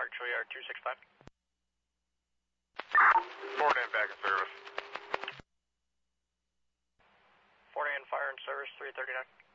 Archery R265. Fort Ann back in service. Fort Ann Fire and Service 339.